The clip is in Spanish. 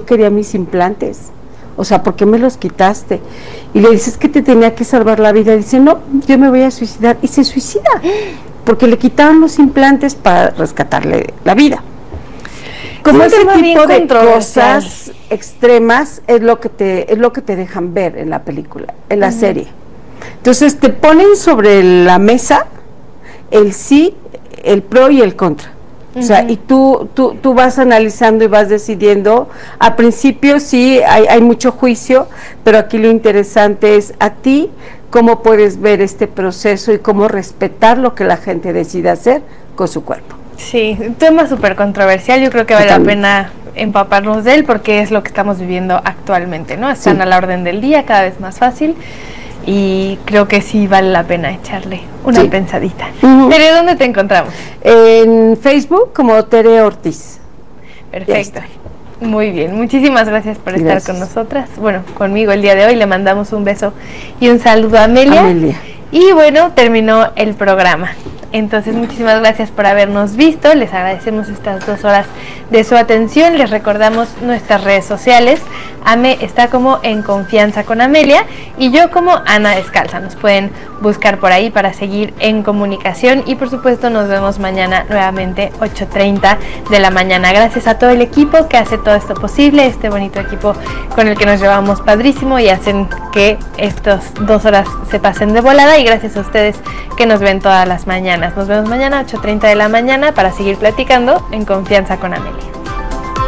quería mis implantes. O sea, ¿por qué me los quitaste? Y le dices que te tenía que salvar la vida. Dice, no, yo me voy a suicidar. Y se suicida, porque le quitaron los implantes para rescatarle la vida. Como ese tipo de cosas extremas es lo que te dejan ver en la película, en la serie. Entonces te ponen sobre la mesa el sí, el pro y el contra. O sea, y tú vas analizando y vas decidiendo. Al principio sí hay mucho juicio, pero aquí lo interesante es a ti cómo puedes ver este proceso y cómo respetar lo que la gente decide hacer con su cuerpo. Sí, un tema súper controversial, yo creo que vale la pena empaparnos de él porque es lo que estamos viviendo actualmente, ¿no? Están a la orden del día, cada vez más fácil, y creo que sí vale la pena echarle una pensadita. Tere, ¿dónde te encontramos? En Facebook como Tere Ortiz. Perfecto. Muy bien, muchísimas gracias por estar con nosotras. Bueno, conmigo el día de hoy. Le mandamos un beso y un saludo a Amelia. Y bueno, terminó el programa. Entonces, muchísimas gracias por habernos visto. Les agradecemos estas 2 horas de su atención. Les recordamos nuestras redes sociales. Ame está como En Confianza con Amelia y yo como Ana Descalza. Nos pueden buscar por ahí para seguir en comunicación y por supuesto nos vemos mañana nuevamente 8:30 de la mañana. Gracias a todo el equipo que hace todo esto posible, este bonito equipo con el que nos llevamos padrísimo y hacen que estas 2 horas se pasen de volada, y gracias a ustedes que nos ven todas las mañanas. Nos vemos mañana 8:30 de la mañana para seguir platicando En Confianza con Amelia.